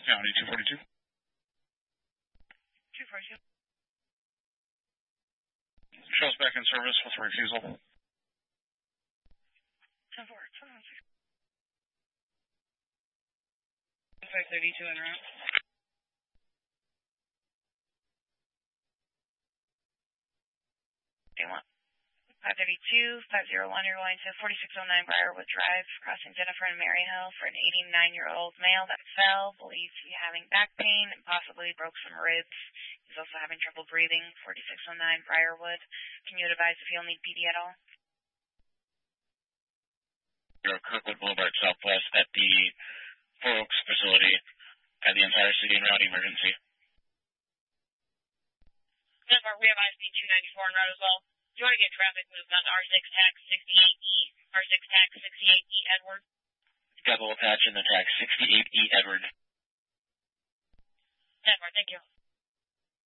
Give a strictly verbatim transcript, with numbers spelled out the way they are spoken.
County two forty-two. two forty-two. Show's back in service with refusal. ten four, seven six. five thirty-two en route. five thirty-two, five oh one, you're going to forty-six oh nine Briarwood Drive, crossing Jennifer and Mary Hill for an eighty-nine-year-old male that fell, believes he's having back pain and possibly broke some ribs. He's also having trouble breathing, forty-six oh nine Briarwood. Can you advise if he'll need P D at all? You're Kirkwood Boulevard Southwest at the Four Oaks facility. Had the entire city en route emergency. Denver, we have I S P two ninety-four en route as well. Do you want to get traffic moved on R six tax sixty-eight E, R six tax sixty-eight E Edward? Double attach in the tax sixty-eight E Edward. Edward, thank you.